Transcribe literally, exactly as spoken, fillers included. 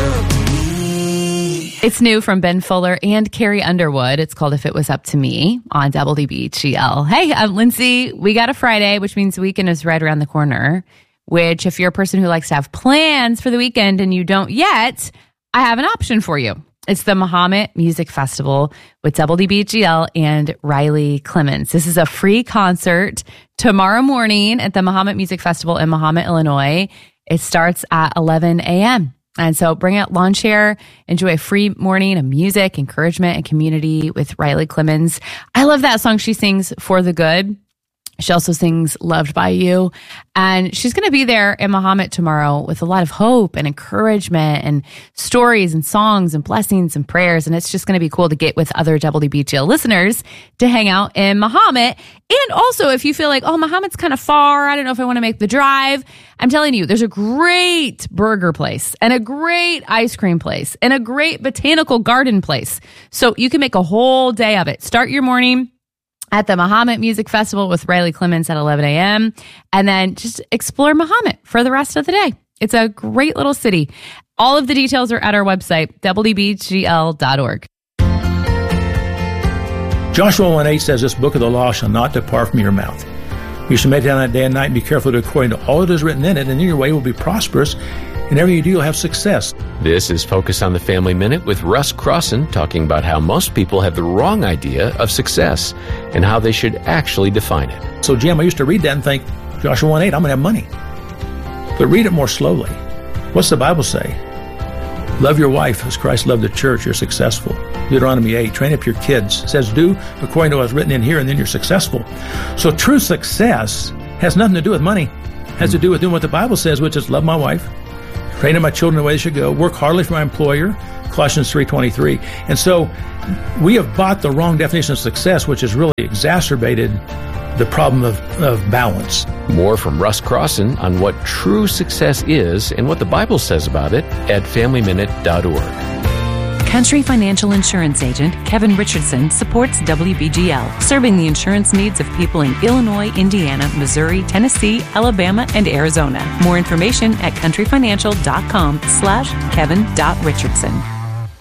up to me. It's new from Ben Fuller and Carrie Underwood. It's called If It Was Up to Me on W B G L. Hey, I'm Lindsay. We got a Friday, which means the weekend is right around the corner, which if you're a person who likes to have plans for the weekend and you don't yet, I have an option for you. It's the Mahomet Music Festival with W B G L and Riley Clemens. This is a free concert tomorrow morning at the Mahomet Music Festival in Mahomet, Illinois. It starts at eleven a.m. And so bring out lawn chair, enjoy a free morning of music, encouragement, and community with Riley Clemens. I love that song she sings, For the Good. She also sings Loved by You. And she's going to be there in Mahomet tomorrow with a lot of hope and encouragement and stories and songs and blessings and prayers. And it's just going to be cool to get with other W B G L listeners to hang out in Mahomet. And also, if you feel like, oh, Mahomet's kind of far, I don't know if I want to make the drive. I'm telling you, there's a great burger place and a great ice cream place and a great botanical garden place. So you can make a whole day of it. Start your morning at the Mahomet Music Festival with Riley Clemens at eleven a.m. and then just explore Mahomet for the rest of the day. It's a great little city. All of the details are at our website, W B G L dot org. Joshua one eight says, this book of the law shall not depart from your mouth. You shall meditate on it day and night and be careful to do according to all that is written in it, and then your way will be prosperous. And everything you do, you'll have success. This is Focus on the Family Minute with Russ Crossan, talking about how most people have the wrong idea of success and how they should actually define it. So, Jim, I used to read that and think, Joshua one eight, I'm going to have money. But read it more slowly. What's the Bible say? Love your wife as Christ loved the church, you're successful. Deuteronomy eight, train up your kids. It says, do according to what's written in here, and then you're successful. So true success has nothing to do with money. It has to do with doing what the Bible says, which is love my wife, train up my children the way they should go, work hardly for my employer, Colossians three twenty-three. And so we have bought the wrong definition of success, which has really exacerbated the problem of, of balance. More from Russ Crossan on what true success is and what the Bible says about it at family minute dot org. Country Financial Insurance Agent Kevin Richardson supports W B G L, serving the insurance needs of people in Illinois, Indiana, Missouri, Tennessee, Alabama, and Arizona. More information at country financial dot com slash Kevin dot Richardson.